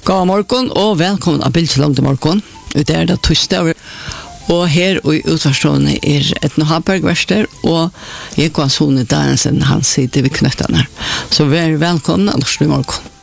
God morgon og velkommen av Bildslang til morgen. Det det torsdag. Og her i utvarstående Etno Haberg verster, og jeg kan Sone Darensen, han sitter ved knøttene. Så vær velkommen, Anders i morgen.